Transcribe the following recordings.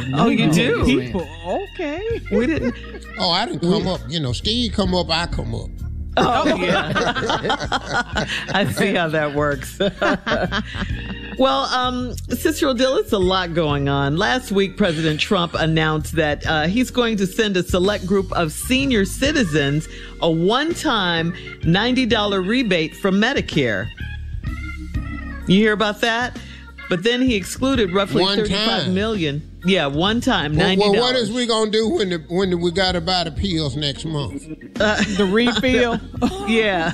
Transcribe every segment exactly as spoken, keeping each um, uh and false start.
Oh, you do? People, okay. We didn't. Oh, I didn't come up. You know, Steve come up, I come up. Oh, yeah. I see how that works. Well, um, Sister Odile, it's a lot going on. Last week, President Trump announced that uh, he's going to send a select group of senior citizens a one-time ninety dollars rebate from Medicare. You hear about that? But then he excluded roughly One thirty-five time. million. Yeah, one time, Well, ninety dollars. well, what is we gonna do when the, when we got to buy the pills next month? Uh, the refill? Yeah.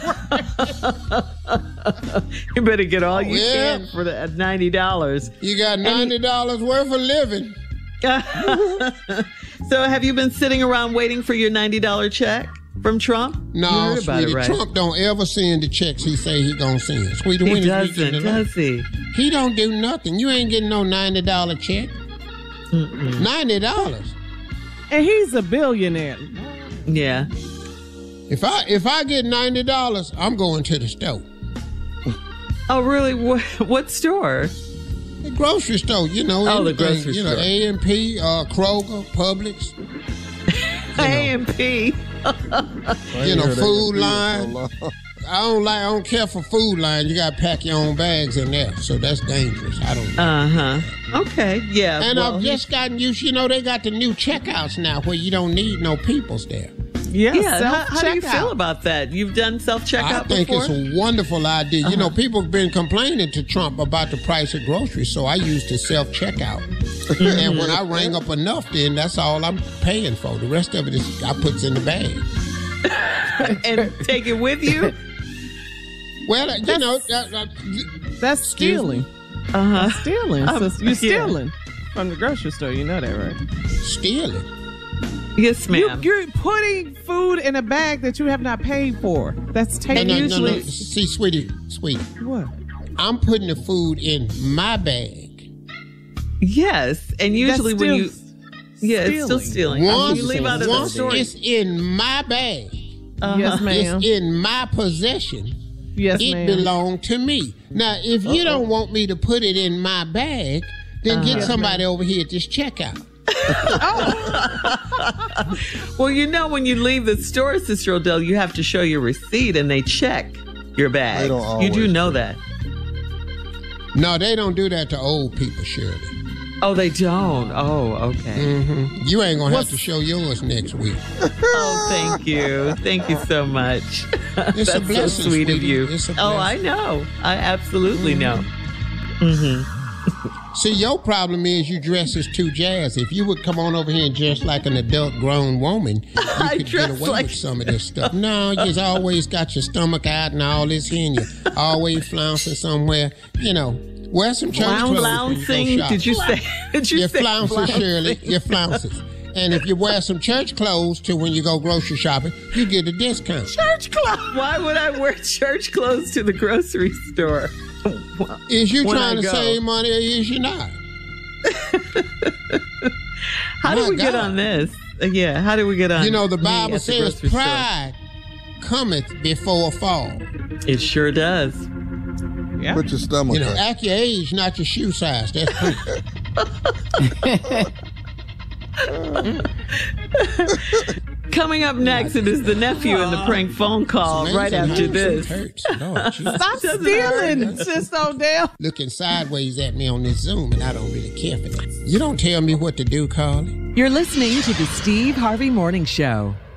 You better get all you Yeah. can for the ninety dollars. You got ninety dollars worth of living. So have you been sitting around waiting for your ninety dollars check from Trump? You No, heard about sweetie, it, right? Trump don't ever send the checks he say he gonna send. Sweetie, He when is doesn't, reaching the does he? He don't do nothing. You ain't getting no ninety dollars check. Mm-mm. ninety dollars. And he's a billionaire. Yeah. If I if I get ninety dollars, I'm going to the store. Oh, really? What, what store? The grocery store, you know. Oh, the anything, grocery You know, store. A and P, uh, Kroger, Publix. A and P. You know, Food Line. I don't like. I don't care for Food Line. You got to pack your own bags in there, so that's dangerous. I don't. Uh huh. Okay. Yeah. And well, I've just gotten used. You know, they got the new checkouts now where you don't need no peoples there. Yeah, Yeah. How, how do you self-checkout. feel about that? You've done self checkout I think before? it's a wonderful idea. Uh-huh. You know, people have been complaining to Trump about the price of groceries, so I used the self checkout. And when I rang up enough, then that's all I'm paying for. The rest of it is I put in the bag. And take it with you? Well, uh, you know, uh, uh, That's stealing. Uh huh. Stealing. Um, So you're yeah. stealing from the grocery store. You know that, right? stealing. Yes, You, ma'am. you're putting food in a bag that you have not paid for. That's No, taking. no, no, no. usually- See, sweetie, sweetie, What? I'm putting the food in my bag. Yes, and usually That's when you, still yeah, it's still stealing. stealing. Once, you leave out of the once store. it's in my bag, Uh-huh. Yes, ma'am. it's in my possession. Yes, It ma'am. belonged to me. Now, if you don't want me to put it in my bag, then get Uh-huh. somebody over here at this checkout. Well, you know, when you leave the store, Sister Odile, you have to show your receipt and they check your bag. They don't You do always. know that. No, they don't do that to old people, Shirley. Oh, they don't. Oh, okay. hmm You ain't gonna have to show yours next week. Oh, thank you. Thank you so much. It's a That's blessing, so sweet of sweetie. you. It's a Oh, I blessing. know. I absolutely know. Mm-hmm. See, your problem is you dress as too jazz. If you would come on over here and dress like an adult grown woman, you I could dress get away like- with some of this stuff. No, you've always got your stomach out and all this here, and you're always flouncing somewhere. You know, wear some church Floun- clothes when you flouncing? go Did you shopping. say? Did you Your say flounces, flouncing? Shirley. Your flounces. And if you wear some church clothes to when you go grocery shopping, you get a discount. Church clothes. Why would I wear church clothes to the grocery store? Is you When trying I to go. save money or is you not? How do My we get God. on this? Uh, Yeah, how do we get on? You know, the me Bible at the says grocery store? pride cometh before a fall. It sure does. Yeah. Put your stomach You know, up. act your age, not your shoe size. That's proof. Coming up next, it is the nephew and the prank phone call Amazing right how after your this. shoe hurts. Lord, Jesus. Stop Doesn't stealing, Sis Odile. Looking sideways at me on this Zoom, and I don't really care for that. You don't tell me what to do, Carly. You're listening to the Steve Harvey Morning Show.